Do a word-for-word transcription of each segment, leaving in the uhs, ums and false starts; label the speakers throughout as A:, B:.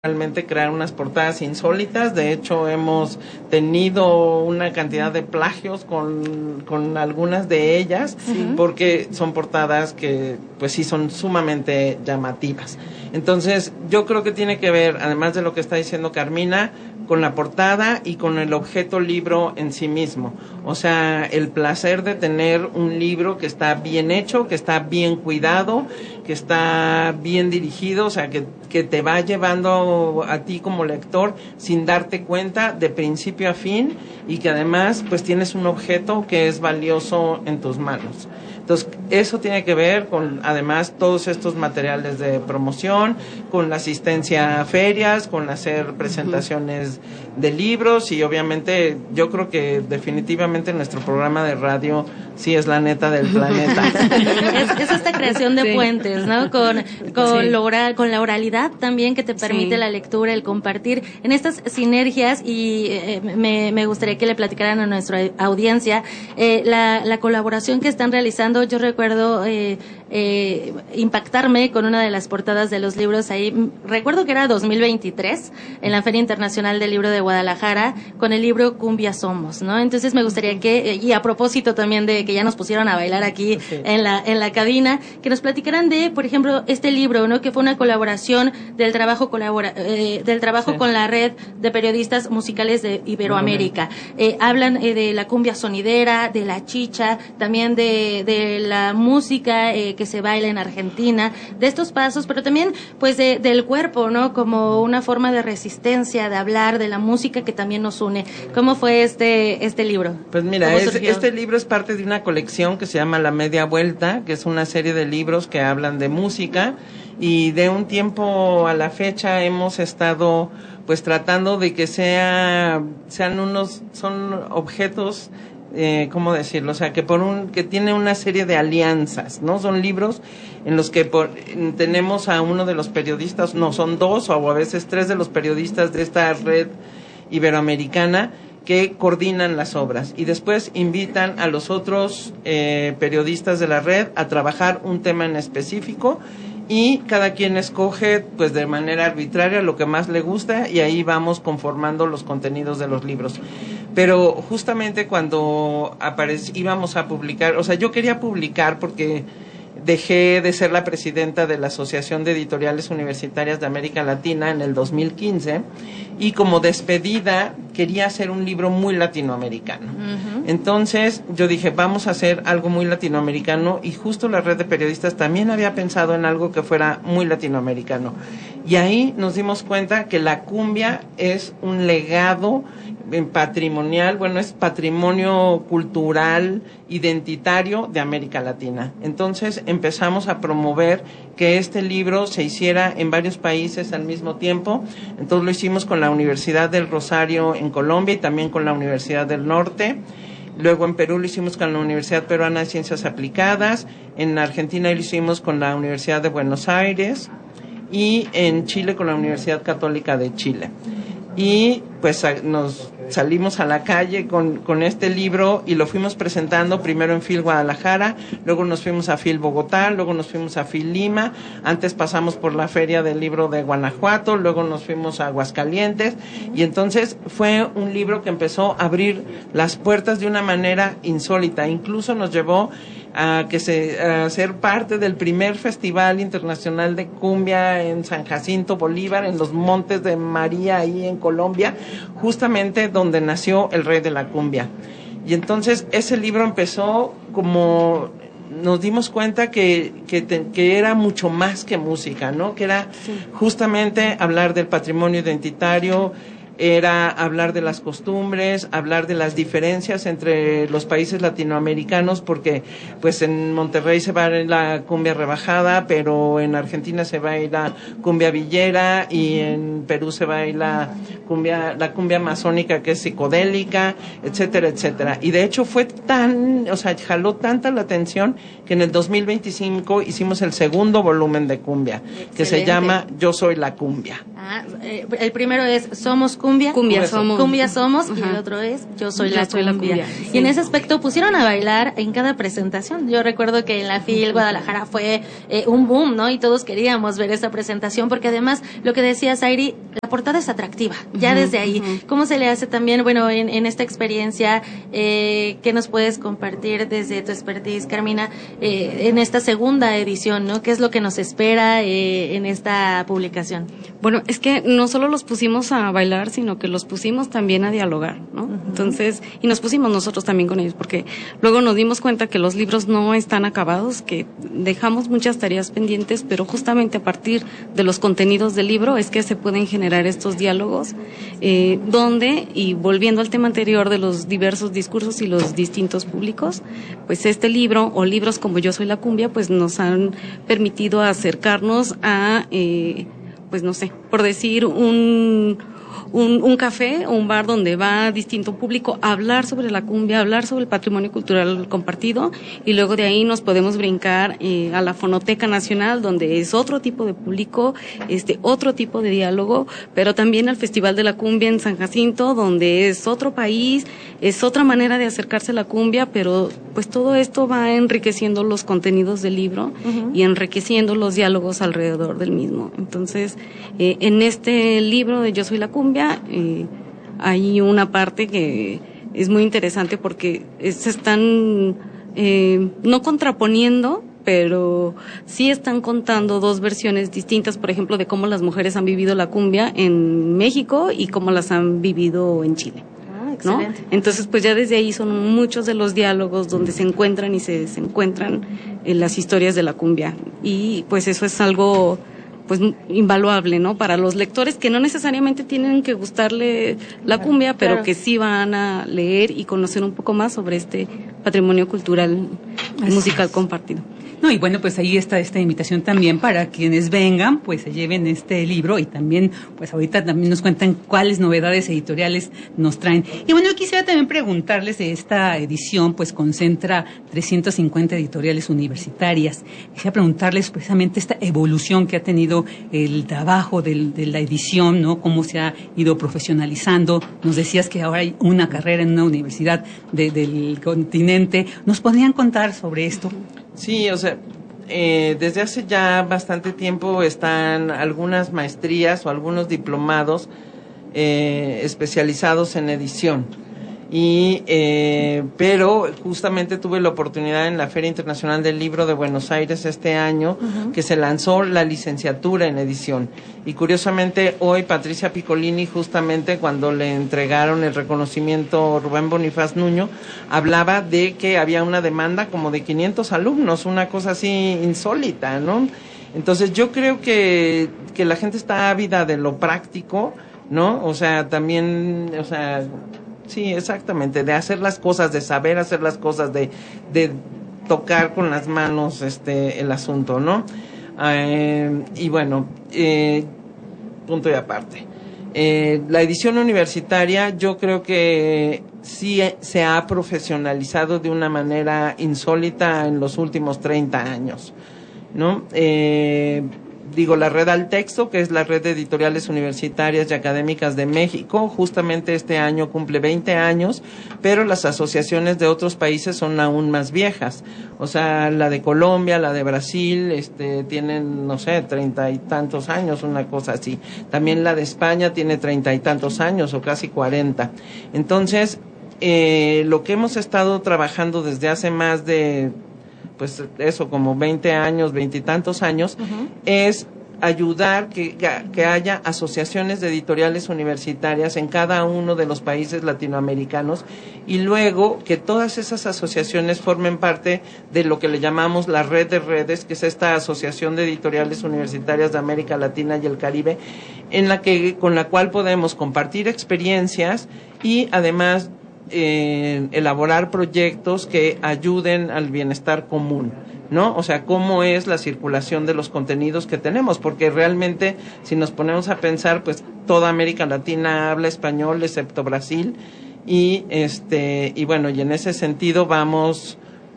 A: realmente crear unas portadas insólitas. De hecho, hemos tenido una cantidad de plagios con, con algunas de ellas, sí. porque son portadas que, pues sí, son sumamente llamativas. Entonces, yo creo que tiene que ver, además de lo que está diciendo Carmina, con la portada y con el objeto libro en sí mismo. O sea, el placer de tener un libro que está bien hecho, que está bien cuidado, que está bien dirigido, o sea, que, que te va llevando a ti como lector sin darte cuenta de principio a fin, y que además pues tienes un objeto que es valioso en tus manos. Entonces, eso tiene que ver con, además, todos estos materiales de promoción, con la asistencia a ferias, con hacer presentaciones uh-huh. de libros, y obviamente yo creo que definitivamente nuestro programa de radio sí es la neta del planeta.
B: es, es esta creación de sí. puentes, ¿no? Con, con, sí. lo oral, con la oralidad también, que te permite sí. la lectura, el compartir, en estas sinergias, y eh, me, me gustaría que le platicaran a nuestra audiencia eh, la, la colaboración que están realizando. Yo recuerdo eh, eh, impactarme con una de las portadas de los libros ahí. Recuerdo que era dos mil veintitrés, en la Feria Internacional del Libro de Guadalajara, con el libro Cumbia Somos, ¿no? Entonces me gustaría que, y a propósito también de que ya nos pusieron a bailar aquí sí. en la en la cabina, que nos platicaran de, por ejemplo, este libro, ¿no? Que fue una colaboración del trabajo colabora eh, del trabajo sí. con la red de periodistas musicales de Iberoamérica. Eh, hablan eh, de la cumbia sonidera, de la chicha, también de, de la música eh, que se baila en Argentina, de estos pasos, pero también pues de, del cuerpo, ¿no? Como una forma de resistencia, de hablar de la música que también nos une. ¿Cómo fue este este libro?
A: Pues mira, es, este libro es parte de una colección que se llama La Media Vuelta, que es una serie de libros que hablan de música, y de un tiempo a la fecha hemos estado pues tratando de que sea sean unos son objetos Eh, ¿cómo decirlo? O sea, que por un que tiene una serie de alianzas, ¿no? Son libros en los que por, tenemos a uno de los periodistas, no, son dos o a veces tres de los periodistas de esta red iberoamericana que coordinan las obras, y después invitan a los otros eh, periodistas de la red a trabajar un tema en específico, y cada quien escoge pues de manera arbitraria lo que más le gusta, y ahí vamos conformando los contenidos de los libros. Pero justamente cuando aparec- íbamos a publicar, o sea, yo quería publicar porque dejé de ser la presidenta de la Asociación de Editoriales Universitarias de América Latina en el dos mil quince, y como despedida quería hacer un libro muy latinoamericano. Uh-huh. Entonces yo dije, vamos a hacer algo muy latinoamericano, y justo la red de periodistas también había pensado en algo que fuera muy latinoamericano. Y ahí nos dimos cuenta que la cumbia es un legado patrimonial, bueno, es patrimonio cultural, identitario de América Latina. Entonces empezamos a promover que este libro se hiciera en varios países al mismo tiempo. Entonces lo hicimos con la Universidad del Rosario en Colombia y también con la Universidad del Norte. Luego en Perú lo hicimos con la Universidad Peruana de Ciencias Aplicadas, en Argentina lo hicimos con la Universidad de Buenos Aires, y en Chile con la Universidad Católica de Chile. Y pues nos salimos a la calle con, con este libro y lo fuimos presentando primero en Fil Guadalajara, luego nos fuimos a Fil Bogotá, luego nos fuimos a Fil Lima, antes pasamos por la Feria del Libro de Guanajuato, luego nos fuimos a Aguascalientes, y entonces fue un libro que empezó a abrir las puertas de una manera insólita. Incluso nos llevó a que se a ser parte del primer Festival Internacional de Cumbia en San Jacinto Bolívar, en los Montes de María, ahí en Colombia, justamente donde nació el rey de la cumbia. Y entonces ese libro empezó como nos dimos cuenta que que, te, que era mucho más que música, ¿no? Que era sí. justamente hablar del patrimonio identitario, era hablar de las costumbres, hablar de las diferencias entre los países latinoamericanos, porque pues en Monterrey se va a ir la cumbia rebajada, pero en Argentina se va a ir la cumbia villera, y en Perú se va a ir la cumbia, la cumbia amazónica, que es psicodélica, etcétera, etcétera. Y de hecho fue tan, o sea, jaló tanta la atención que en el dos mil veinticinco hicimos el segundo volumen de cumbia, Excelente. Que se llama Yo Soy la Cumbia.
B: Ah, eh, el primero es Somos cumbia.
C: Cumbia somos.
B: Cumbia somos. Ajá. Y el otro es Yo soy,
C: Yo
B: la,
C: soy
B: cumbia.
C: la cumbia.
B: Y en ese aspecto pusieron a bailar en cada presentación. Yo recuerdo que en la FIL Guadalajara fue eh, un boom, ¿no? Y todos queríamos ver esa presentación porque además, lo que decías, Airi, la portada es atractiva. Ya uh-huh, desde ahí. Uh-huh. ¿Cómo se le hace también, bueno, en, en esta experiencia, eh, qué nos puedes compartir desde tu expertise, Carmina, eh, en esta segunda edición, ¿no? ¿Qué es lo que nos espera eh, en esta publicación?
C: Bueno, es que no solo los pusimos a bailar, sino que los pusimos también a dialogar, ¿no? Uh-huh. Entonces, y nos pusimos nosotros también con ellos, porque luego nos dimos cuenta que los libros no están acabados, que dejamos muchas tareas pendientes, pero justamente a partir de los contenidos del libro es que se pueden generar estos diálogos, eh, donde, y volviendo al tema anterior de los diversos discursos y los distintos públicos, pues este libro, o libros como Yo soy la cumbia, pues nos han permitido acercarnos a, eh, pues no sé, por decir un... Un, un café o un bar donde va distinto público a hablar sobre la cumbia, a hablar sobre el patrimonio cultural compartido, y luego de ahí nos podemos brincar eh, a la Fonoteca Nacional, donde es otro tipo de público, este otro tipo de diálogo, pero también al Festival de la Cumbia en San Jacinto, donde es otro país, es otra manera de acercarse a la cumbia, pero pues todo esto va enriqueciendo los contenidos del libro uh-huh. y enriqueciendo los diálogos alrededor del mismo. Entonces, eh, en este libro de Yo soy la cumbia, Eh, hay una parte que es muy interesante porque se están eh, no contraponiendo, pero sí están contando dos versiones distintas, por ejemplo, de cómo las mujeres han vivido la cumbia en México y cómo las han vivido en Chile. ¿No? Entonces, pues ya desde ahí son muchos de los diálogos donde se encuentran y se desencuentran en las historias de la cumbia, y pues eso es algo pues invaluable, ¿no? Para los lectores que no necesariamente tienen que gustarle la cumbia, pero claro. que sí van a leer y conocer un poco más sobre este patrimonio cultural y musical compartido.
D: No, y bueno, pues ahí está esta invitación también para quienes vengan, pues se lleven este libro, y también, pues ahorita también nos cuentan cuáles novedades editoriales nos traen. Y bueno, yo quisiera también preguntarles, esta edición pues concentra trescientas cincuenta editoriales universitarias. Quisiera preguntarles precisamente esta evolución que ha tenido el trabajo del, de la edición, ¿no? Cómo se ha ido profesionalizando. Nos decías que ahora hay una carrera en una universidad de, del continente. ¿Nos podrían contar sobre esto?
A: Sí, o sea, eh, desde hace ya bastante tiempo están algunas maestrías o algunos diplomados eh, especializados en edición. Y, eh, pero justamente tuve la oportunidad en la Feria Internacional del Libro de Buenos Aires este año, uh-huh. que se lanzó la licenciatura en edición. Y curiosamente hoy Patricia Piccolini, justamente cuando le entregaron el reconocimiento Rubén Bonifaz Nuño, hablaba de que había una demanda como de quinientos alumnos, una cosa así insólita, ¿no? Entonces yo creo que, que la gente está ávida de lo práctico, ¿no? O sea, también, o sea... Sí, exactamente, de hacer las cosas, de saber hacer las cosas, de, de tocar con las manos este el asunto, ¿no? Eh, y bueno, eh, punto y aparte. Eh, la edición universitaria yo creo que sí se ha profesionalizado de una manera insólita en los últimos treinta años, ¿no? Eh, digo, la Red al Texto, que es la red de editoriales universitarias y académicas de México, justamente este año cumple veinte años, pero las asociaciones de otros países son aún más viejas. O sea, la de Colombia, la de Brasil, este, tienen, no sé, treinta y tantos años, una cosa así. También la de España tiene treinta y tantos años, o casi cuarenta. Entonces, eh, lo que hemos estado trabajando desde hace más de pues eso, como veinte años, veintitantos años, uh-huh. es ayudar que, que haya asociaciones de editoriales universitarias en cada uno de los países latinoamericanos, y luego que todas esas asociaciones formen parte de lo que le llamamos la red de redes, que es esta asociación de editoriales universitarias de América Latina y el Caribe, en la que, con la cual podemos compartir experiencias y además Eh, elaborar proyectos que ayuden al bienestar común, ¿no? O sea, cómo es la circulación de los contenidos que tenemos, porque realmente, si nos ponemos a pensar, pues toda América Latina habla español, excepto Brasil, y este, y bueno, y en ese sentido vamos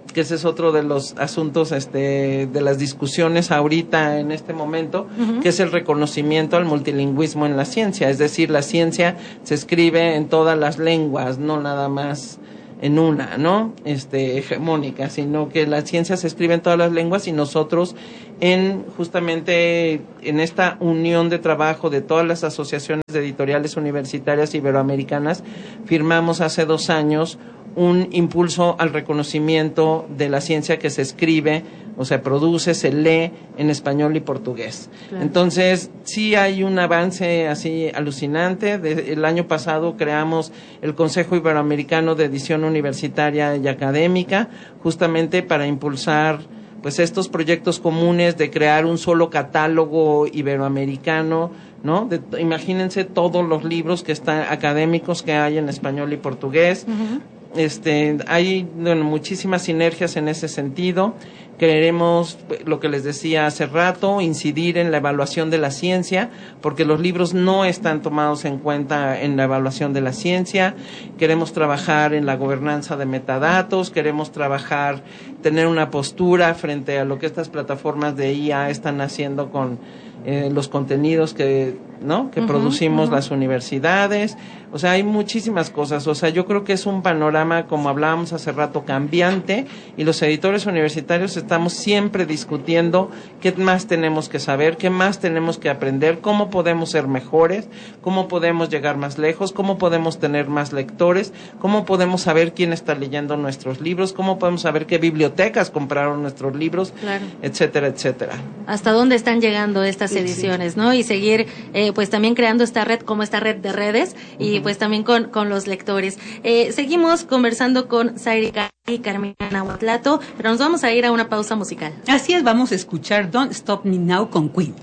A: que ese es otro de los asuntos, este, de las discusiones ahorita en este momento, uh-huh. que es el reconocimiento al multilingüismo en la ciencia. Es decir, la ciencia se escribe en todas las lenguas, no nada más en una, ¿no? Este, hegemónica, sino que la ciencia se escribe en todas las lenguas y nosotros en, justamente, en esta unión de trabajo de todas las asociaciones de editoriales universitarias iberoamericanas, firmamos hace dos años un impulso al reconocimiento de la ciencia que se escribe, o sea, produce, se lee en español y portugués. Claro. Entonces, sí hay un avance así alucinante. De, el año pasado creamos el Consejo Iberoamericano de Edición Universitaria y Académica, justamente para impulsar pues estos proyectos comunes de crear un solo catálogo iberoamericano, ¿no? De, imagínense todos los libros que están académicos que hay en español y portugués. Uh-huh. Este, hay bueno, muchísimas sinergias en ese sentido. Queremos, lo que les decía hace rato, incidir en la evaluación de la ciencia, porque los libros no están tomados en cuenta en la evaluación de la ciencia. Queremos trabajar en la gobernanza de metadatos, queremos trabajar, tener una postura frente a lo que estas plataformas de I A están haciendo con eh, los contenidos que, ¿no? que uh-huh, producimos uh-huh. las universidades. O sea, hay muchísimas cosas. O sea, yo creo que es un panorama, como hablábamos hace rato, cambiante, y los editores universitarios estamos siempre discutiendo qué más tenemos que saber, qué más tenemos que aprender, cómo podemos ser mejores, cómo podemos llegar más lejos, cómo podemos tener más lectores, cómo podemos saber quién está leyendo nuestros libros, cómo podemos saber qué bibliotecas compraron nuestros libros, claro. etcétera, etcétera.
B: Hasta dónde están llegando estas ediciones, sí. ¿no? Y seguir, eh, pues también creando esta red, como esta red de redes, y uh-huh. pues también con, con los lectores. Eh, seguimos conversando con Zairi y Carmina Nahuatlato, pero nos vamos a ir a una pausa musical.
D: Así es, vamos a escuchar Don't Stop Me Now con Queen.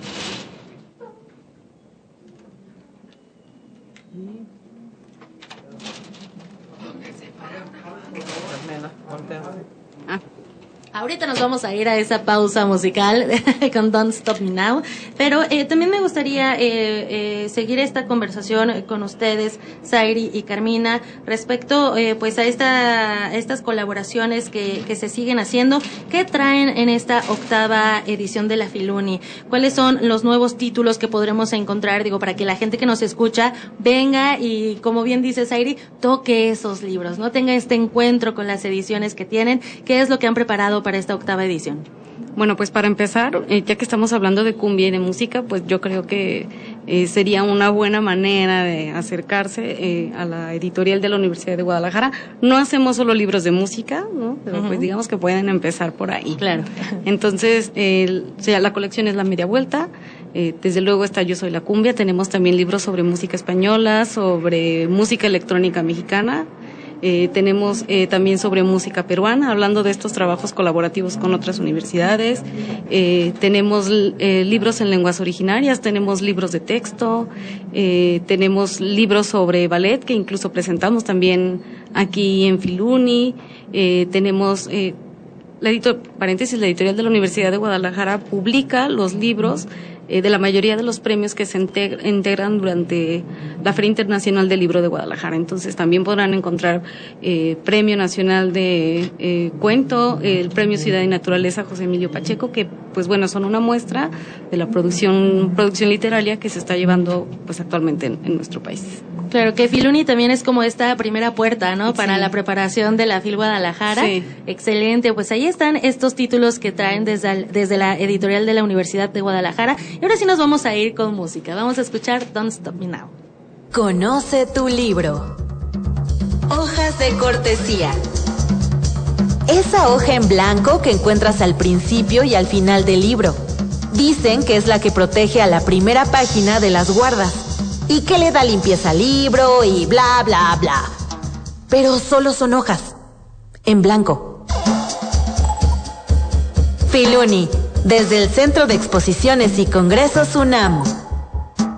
B: Ah. Ahorita nos vamos a ir a esa pausa musical con Don't Stop Me Now, pero eh, también me gustaría eh, eh, seguir esta conversación con ustedes, Zairi y Carmina, respecto eh, pues a esta estas colaboraciones que, que se siguen haciendo. ¿Qué traen en esta octava edición de la Filuni? ¿Cuáles son los nuevos títulos que podremos encontrar, digo, para que la gente que nos escucha venga y, como bien dice Zairi, toque esos libros, ¿no? Tenga este encuentro con las ediciones que tienen? ¿Qué es lo que han preparado para esta octava edición?
C: Bueno, pues para empezar, eh, ya que estamos hablando de cumbia y de música, pues yo creo que eh, sería una buena manera de acercarse eh, a la editorial de la Universidad de Guadalajara. No hacemos solo libros de música, ¿no? Pero uh-huh. pues digamos que pueden empezar por ahí.
B: Claro.
C: Entonces, eh, o sea, la colección es La Media Vuelta. Eh, desde luego está Yo Soy la Cumbia. Tenemos también libros sobre música española, sobre música electrónica mexicana. Eh, tenemos eh, también sobre música peruana, hablando de estos trabajos colaborativos con otras universidades. Eh, tenemos eh, libros en lenguas originarias, tenemos libros de texto, eh, tenemos libros sobre ballet que incluso presentamos también aquí en Filuni. Eh, tenemos, eh, la editor, paréntesis, la editorial de la Universidad de Guadalajara publica los libros Eh, de la mayoría de los premios que se integra, integran durante la Feria Internacional del Libro de Guadalajara. Entonces también podrán encontrar eh, Premio Nacional de eh, Cuento, eh, el Premio Ciudad y Naturaleza José Emilio Pacheco, que pues bueno, son una muestra de la producción producción literaria que se está llevando pues actualmente en, en nuestro país.
B: Claro, que Filuni también es como esta primera puerta, ¿no? Para sí. la preparación de la Fil Guadalajara.
C: Sí.
B: Excelente, pues ahí están estos títulos que traen desde, desde la editorial de la Universidad de Guadalajara. Y ahora sí nos vamos a ir con música. Vamos a escuchar Don't Stop Me Now.
E: Conoce tu libro. Hojas de cortesía. Esa hoja en blanco que encuentras al principio y al final del libro. Dicen que es la que protege a la primera página de las guardas. Y que le da limpieza al libro y bla, bla, bla. Pero solo son hojas. En blanco. Filuni, desde el Centro de Exposiciones y Congresos UNAM.